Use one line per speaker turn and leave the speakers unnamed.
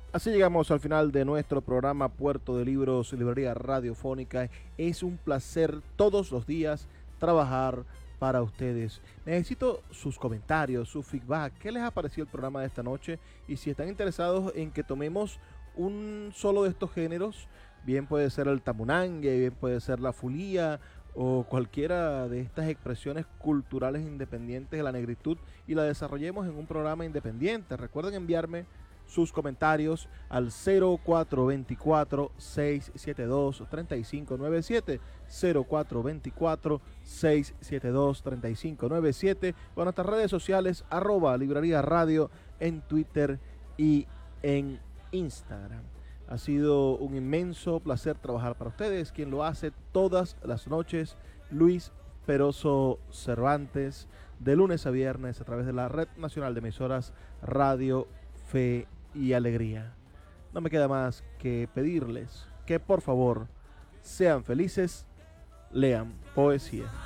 Así llegamos al final de nuestro programa Puerto de Libros, Librería Radiofónica. Es un placer todos los días trabajar para ustedes. Necesito sus comentarios, su feedback. ¿Qué les ha parecido el programa de esta noche? Y si están interesados en que tomemos un solo de estos géneros, bien puede ser el tamunangue, bien puede ser la fulía o cualquiera de estas expresiones culturales independientes de la negritud y la desarrollemos en un programa independiente. Recuerden enviarme sus comentarios al 0424-672-3597, 0424-672-3597, o en nuestras redes sociales, @Librería Radio, en Twitter y en Instagram. Ha sido un inmenso placer trabajar para ustedes. Quien lo hace todas las noches, Luis Peroso Cervantes, de lunes a viernes a través de la Red Nacional de Emisoras Radio Fe y Alegría. No me queda más que pedirles que por favor sean felices, lean poesía.